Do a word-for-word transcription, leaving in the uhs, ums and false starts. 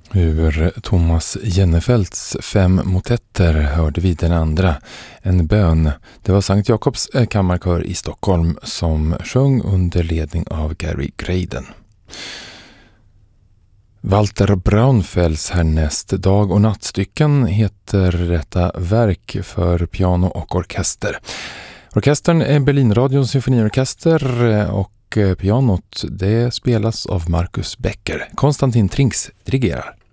Ur Thomas Jennefelts fem motetter hörde vi den andra, en bön. Det var Sankt Jakobs kammarkör i Stockholm som sjöng under ledning av Gary Graden. Walter Braunfels härnäst Dag- och nattstycken heter detta verk för piano och orkester. Orkestern är Berlinradions symfoniorkester och pianot det spelas av Marcus Becker. Konstantin Trinks dirigerar.